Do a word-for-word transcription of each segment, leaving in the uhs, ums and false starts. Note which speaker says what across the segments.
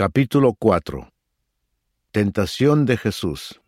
Speaker 1: Capítulo cuatro. Tentación de Jesús.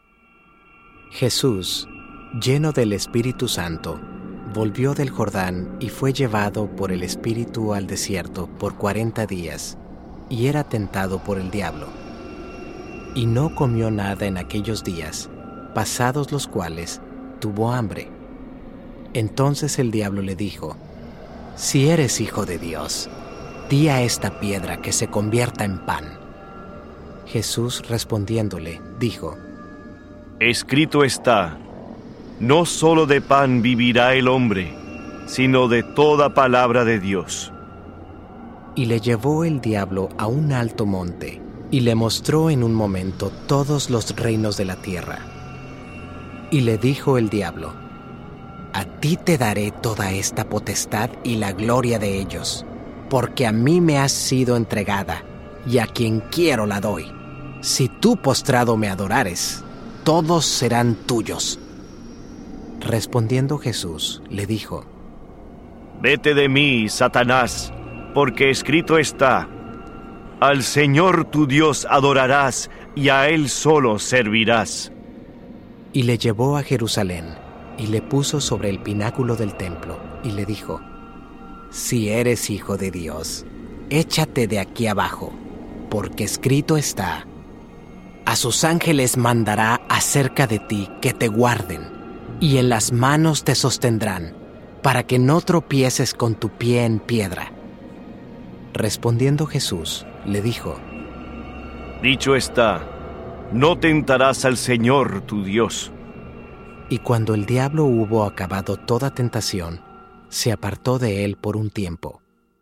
Speaker 2: Jesús, lleno del Espíritu Santo, volvió del Jordán y fue llevado por el Espíritu al desierto por cuarenta días, y era tentado por el diablo. Y no comió nada en aquellos días, pasados los cuales tuvo hambre. Entonces el diablo le dijo: «Si eres hijo de Dios, di a esta piedra que se convierta en pan». Jesús respondiéndole, dijo:
Speaker 3: Escrito está, no solo de pan vivirá el hombre, sino de toda palabra de Dios.
Speaker 2: Y le llevó el diablo a un alto monte, y le mostró en un momento todos los reinos de la tierra. Y le dijo el diablo: «A ti te daré toda esta potestad y la gloria de ellos, porque a mí me has sido entregada, y a quien quiero la doy. Si tú postrado me adorares, todos serán tuyos». Respondiendo Jesús, le dijo:
Speaker 3: Vete de mí, Satanás, porque escrito está, al Señor tu Dios adorarás, y a Él solo servirás.
Speaker 2: Y le llevó a Jerusalén, y le puso sobre el pináculo del templo, y le dijo: Si eres hijo de Dios, échate de aquí abajo, porque escrito está, a sus ángeles mandará acerca de ti que te guarden, y en las manos te sostendrán, para que no tropieces con tu pie en piedra. Respondiendo Jesús, le dijo:
Speaker 3: Dicho está, no tentarás al Señor tu Dios.
Speaker 2: Y cuando el diablo hubo acabado toda tentación, se apartó de él por un tiempo.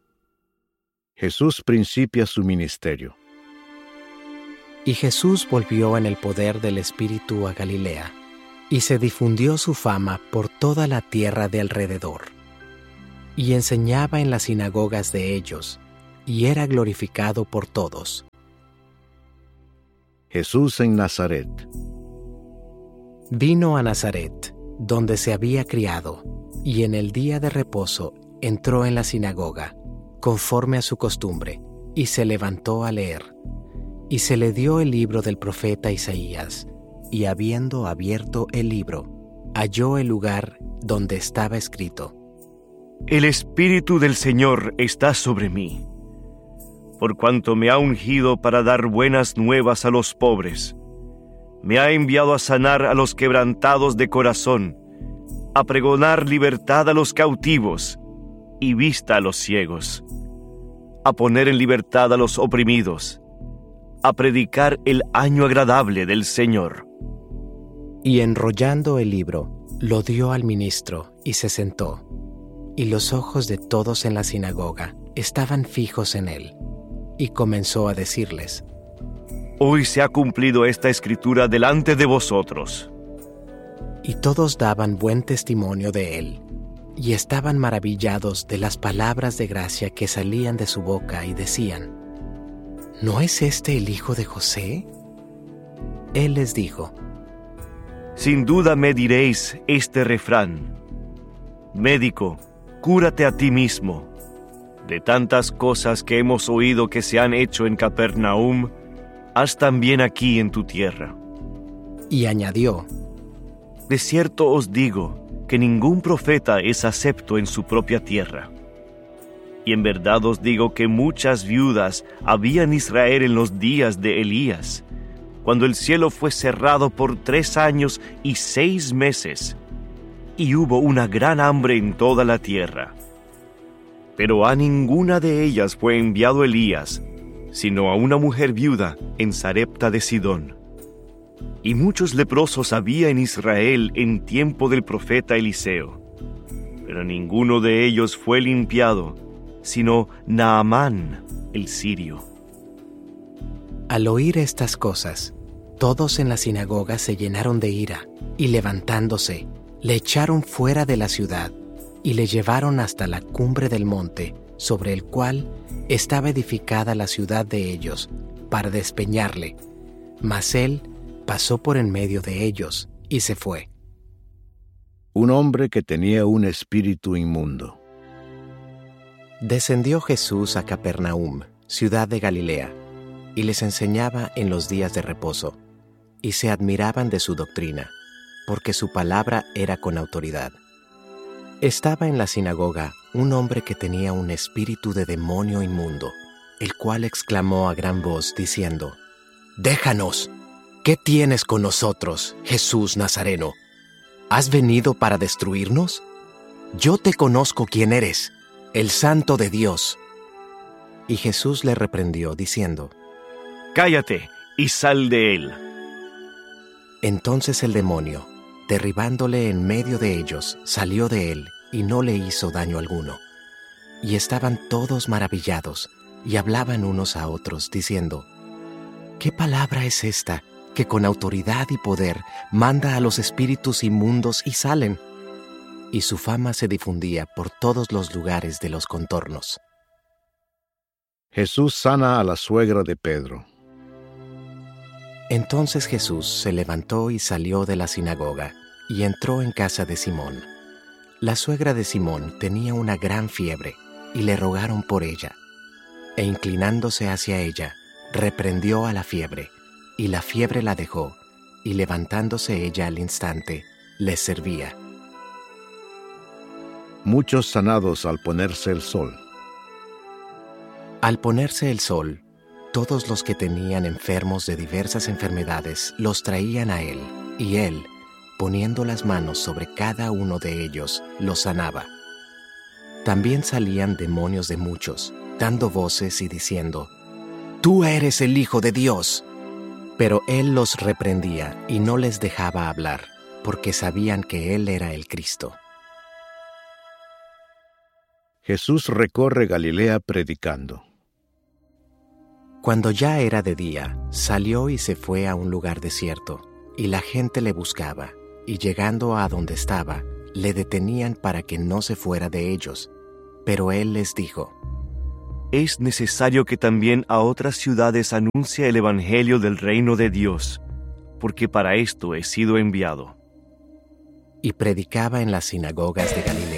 Speaker 1: Jesús principia su ministerio.
Speaker 2: Y Jesús volvió en el poder del Espíritu a Galilea, y se difundió su fama por toda la tierra de alrededor. Y enseñaba en las sinagogas de ellos, y era glorificado por todos.
Speaker 1: Jesús en Nazaret.
Speaker 2: Vino a Nazaret, donde se había criado, y en el día de reposo entró en la sinagoga, conforme a su costumbre, y se levantó a leer. Y se le dio el libro del profeta Isaías, y habiendo abierto el libro, halló el lugar donde estaba escrito:
Speaker 3: El Espíritu del Señor está sobre mí, por cuanto me ha ungido para dar buenas nuevas a los pobres. Me ha enviado a sanar a los quebrantados de corazón, a pregonar libertad a los cautivos y vista a los ciegos, a poner en libertad a los oprimidos, a predicar el año agradable del Señor.
Speaker 2: Y enrollando el libro, lo dio al ministro y se sentó. Y los ojos de todos en la sinagoga estaban fijos en él. Y comenzó a decirles:
Speaker 3: Hoy se ha cumplido esta escritura delante de vosotros.
Speaker 2: Y todos daban buen testimonio de él, y estaban maravillados de las palabras de gracia que salían de su boca, y decían: ¿No es este el hijo de José? Él les dijo:
Speaker 3: Sin duda me diréis este refrán: Médico, cúrate a ti mismo. De tantas cosas que hemos oído que se han hecho en Capernaum, haz también aquí en tu tierra.
Speaker 2: Y añadió:
Speaker 3: De cierto os digo que ningún profeta es acepto en su propia tierra. Y en verdad os digo que muchas viudas había en Israel en los días de Elías, cuando el cielo fue cerrado por tres años y seis meses, y hubo una gran hambre en toda la tierra. Pero a ninguna de ellas fue enviado Elías, sino a una mujer viuda en Sarepta de Sidón. Y muchos leprosos había en Israel en tiempo del profeta Eliseo, pero ninguno de ellos fue limpiado, sino Naamán el sirio.
Speaker 2: Al oír estas cosas, todos en la sinagoga se llenaron de ira, y levantándose, le echaron fuera de la ciudad, y le llevaron hasta la cumbre del monte, sobre el cual estaba edificada la ciudad de ellos, para despeñarle. Mas él pasó por en medio de ellos, y se fue.
Speaker 1: Un hombre que tenía un espíritu inmundo.
Speaker 2: Descendió Jesús a Capernaum, ciudad de Galilea, y les enseñaba en los días de reposo, y se admiraban de su doctrina, porque su palabra era con autoridad. Estaba en la sinagoga un hombre que tenía un espíritu de demonio inmundo, el cual exclamó a gran voz diciendo: «Déjanos, ¿qué tienes con nosotros, Jesús Nazareno? ¿Has venido para destruirnos? Yo te conozco quién eres, el Santo de Dios». Y Jesús le reprendió diciendo:
Speaker 3: «Cállate y sal de él».
Speaker 2: Entonces el demonio, derribándole en medio de ellos, salió de él y no le hizo daño alguno. Y estaban todos maravillados y hablaban unos a otros diciendo: «¿Qué palabra es esta que con autoridad y poder manda a los espíritus inmundos y salen?» Y su fama se difundía por todos los lugares de los contornos.
Speaker 1: Jesús sana a la suegra de Pedro.
Speaker 2: Entonces Jesús se levantó y salió de la sinagoga, y entró en casa de Simón. La suegra de Simón tenía una gran fiebre, y le rogaron por ella. E inclinándose hacia ella, reprendió a la fiebre, y la fiebre la dejó, y levantándose ella al instante, les servía.
Speaker 1: Muchos sanados al ponerse el sol.
Speaker 2: Al ponerse el sol, todos los que tenían enfermos de diversas enfermedades los traían a él, y él, poniendo las manos sobre cada uno de ellos, los sanaba. También salían demonios de muchos, dando voces y diciendo: «Tú eres el Hijo de Dios». Pero él los reprendía y no les dejaba hablar, porque sabían que él era el Cristo.
Speaker 1: Jesús recorre Galilea predicando.
Speaker 2: Cuando ya era de día, salió y se fue a un lugar desierto, y la gente le buscaba, y llegando a donde estaba, le detenían para que no se fuera de ellos. Pero él les dijo:
Speaker 3: «Es necesario que también a otras ciudades anuncie el evangelio del reino de Dios, porque para esto he sido enviado».
Speaker 2: Y predicaba en las sinagogas de Galilea.